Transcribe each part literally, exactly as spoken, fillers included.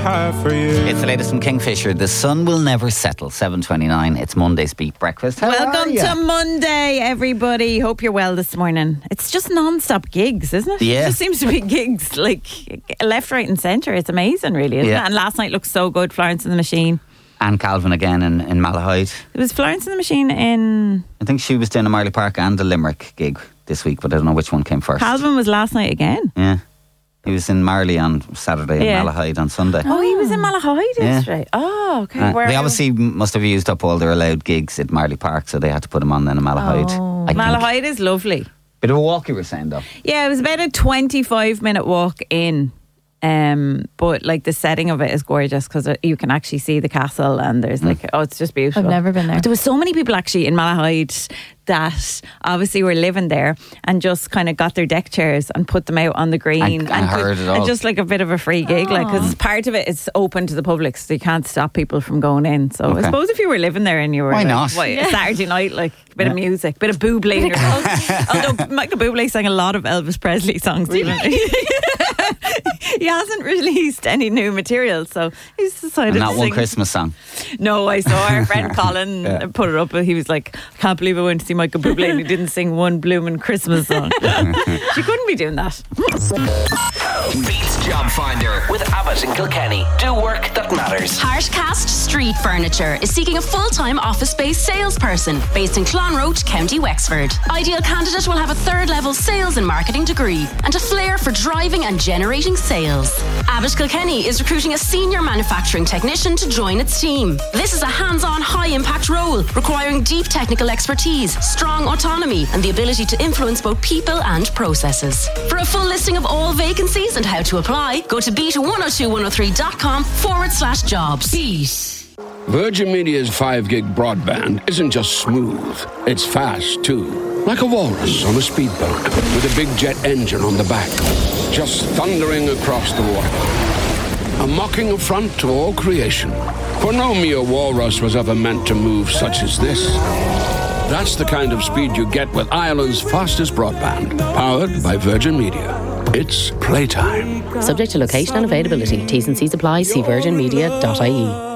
have for you. It's the latest from Kingfisher. The sun will never settle. seven twenty-nine. It's Monday's Beat Breakfast. How Welcome to Monday, everybody. Hope you're well this morning. It's just non-stop gigs, isn't it? Yeah. It just seems to be gigs like left, right and centre. It's amazing, really, isn't Yeah. it? And last night looked so good. Florence and the Machine. And Calvin again in, in Malahide. It was Florence and the Machine in... I think she was doing a Marley Park and the Limerick gig this week, but I don't know which one came first. Calvin was last night again. Yeah. He was in Marley on Saturday Yeah. and Malahide on Sunday. Oh, he was in Malahide Yeah. yesterday. Oh, okay. Uh, Where they obviously must have used up all their allowed gigs at Marley Park, so they had to put him on then in Malahide. Oh, I think. Malahide is lovely. Bit of a walk, you were saying, though. Yeah, it was about a twenty-five minute walk in. Um, but like the setting of it is gorgeous because you can actually see the castle and there's like, oh, it's just beautiful. I've never been there. But there was so many people actually in Malahide that obviously were living there and just kind of got their deck chairs and put them out on the green. And- and heard it all. And just like a bit of a free gig, like, because part of it is open to the public, so you can't stop people from going in. So Okay. I suppose if you were living there and you were Why like, not? what, a Saturday night, like a bit of music, bit of Bublé. Although Michael Bublé sang a lot of Elvis Presley songs, Stephen. He hasn't released any new material, so he's decided And not to one sing. Christmas song. No, I saw our friend Colin Yeah. put it up, but he was like, I can't believe I went to see Michael Bublé and he didn't sing one blooming Christmas song. She couldn't be doing that. Beats Job Finder with Abbott and Kilkenny. Do work that matters. Hartcast Street Furniture is seeking a full-time office-based salesperson based in Clonroach, County Wexford. Ideal candidate will have a third-level sales and marketing degree and a flair for driving and generating sales. Abbott Kilkenny is recruiting a senior manufacturing technician to join its team. This is a hands-on, high-impact role requiring deep technical expertise, strong autonomy, and the ability to influence both people and processes. For a full listing of all vacancies and how to apply, go to beat one oh two one oh three dot com forward slash jobs. Beat. Virgin Media's five gig broadband isn't just smooth, it's fast too. Like a walrus on a speedboat with a big jet engine on the back, just thundering across the water. A mocking affront to all creation. For no mere walrus was ever meant to move such as this. That's the kind of speed you get with Ireland's fastest broadband, powered by Virgin Media. It's playtime. Subject to location and availability. T's and C's apply. See virgin media dot I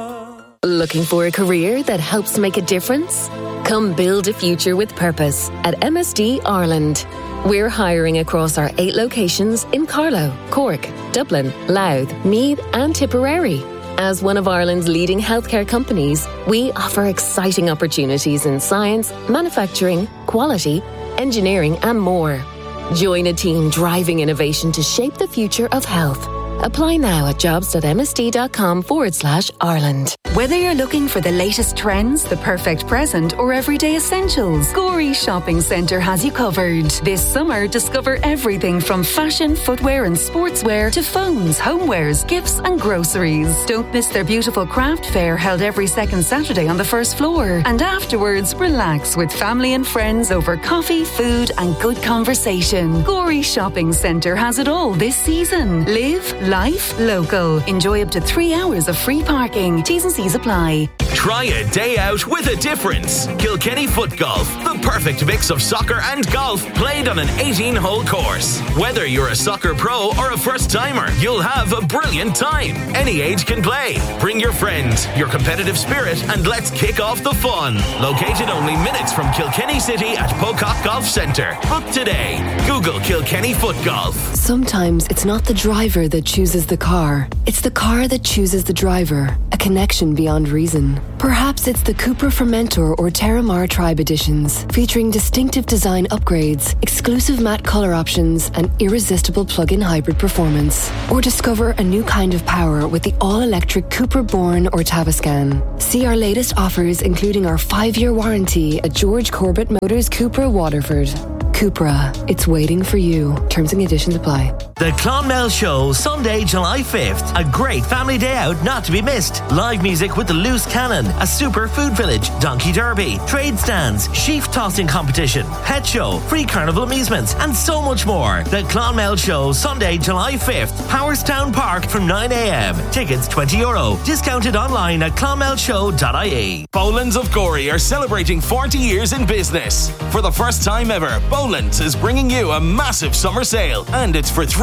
E. Looking for a career that helps make a difference? Come build a future with purpose at M S D Ireland. We're hiring across our eight locations in Carlow, Cork, Dublin, Louth, Meath and Tipperary. As one of Ireland's leading healthcare companies, we offer exciting opportunities in science, manufacturing, quality, engineering and more. Join a team driving innovation to shape the future of health. Apply now at jobs.msd.com forward slash Ireland. Whether you're looking for the latest trends, the perfect present, or everyday essentials, Gorey Shopping Centre has you covered. This summer, discover everything from fashion, footwear and sportswear to phones, homewares, gifts and groceries. Don't miss their beautiful craft fair held every second Saturday on the first floor. And afterwards, relax with family and friends over coffee, food and good conversation. Gorey Shopping Centre has it all this season. Live life local. Enjoy up to three hours of free parking. T's and C's apply. Try a day out with a difference. Kilkenny Foot Golf, the perfect mix of soccer and golf played on an eighteen hole course. Whether you're a soccer pro or a first timer, you'll have a brilliant time. Any age can play. Bring your friends, your competitive spirit, and let's kick off the fun. Located only minutes from Kilkenny City at Pocock Golf Centre. Book today. Google Kilkenny Foot Golf. Sometimes it's not the driver that chooses the car. It's the car that chooses the driver. A connection beyond reason. Perhaps it's the Cupra Fermentor or Terramar Tribe editions, featuring distinctive design upgrades, exclusive matte color options, and irresistible plug-in hybrid performance. Or discover a new kind of power with the all-electric Cupra Born or Tavascan. See our latest offers, including our five-year warranty at George Corbett Motors Cupra Waterford. Cupra, it's waiting for you. Terms and conditions apply. The Clonmel Show, Sunday, July fifth. A great family day out not to be missed. Live music with the Loose Cannon, a super food village, donkey derby, trade stands, sheaf tossing competition, pet show, free carnival amusements, and so much more. The Clonmel Show, Sunday, July fifth. Powerstown Park from nine a.m. Tickets twenty euro. Discounted online at clonmel show dot I E. Boland's of Gorey are celebrating forty years in business. For the first time ever, Boland's is bringing you a massive summer sale, and it's for three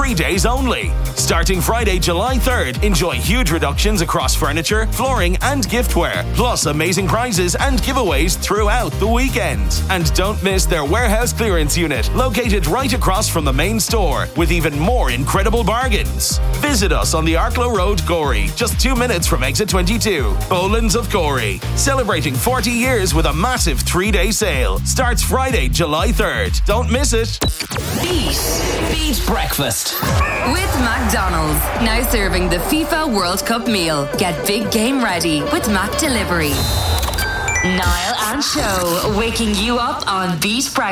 three days only. Starting Friday, July third, enjoy huge reductions across furniture, flooring and giftware, plus amazing prizes and giveaways throughout the weekend. And don't miss their warehouse clearance unit, located right across from the main store, with even more incredible bargains. Visit us on the Arklow Road, Gorey, just two minutes from exit twenty-two. Boland's of Gorey, celebrating forty years with a massive three-day sale. Starts Friday, July third. Don't miss it. Beat. Beat Breakfast. With McDonald's. Now serving the FIFA World Cup meal. Get big game ready with Mac Delivery. Niall and Show, waking you up on Beat Breakfast.